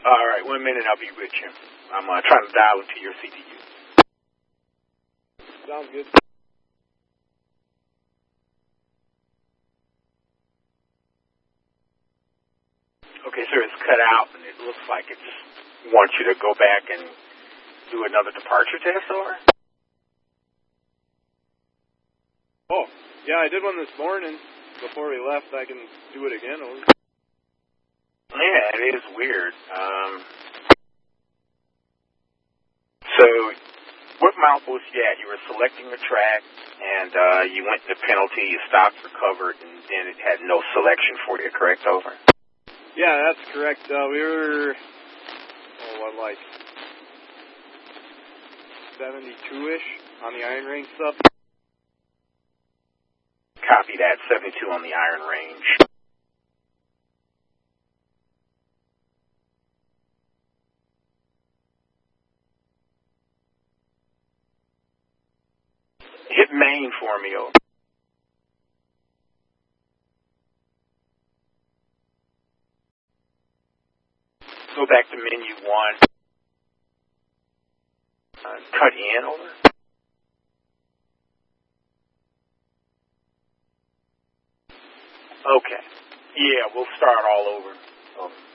All right, 1 minute, I'll be with you. I'm trying to dial into your CDU. Sounds good. Okay, sir, it's cut out, and it looks like it just wants you to go back and do another departure test, or? Oh, yeah, I did one this morning. Before we left, I can do it again. Over. Yeah, it is weird. So, what milepost you at? You were selecting the track, and you went to penalty, you stopped, recovered, and then it had no selection for you, correct? Over. Yeah, that's correct. We were, like 72-ish on the Iron Range stuff. Copy that, 72 on the Iron Range. Hit main for me, over. Go back to menu 1. Cut in, over. Okay. Yeah, we'll start all over. Over.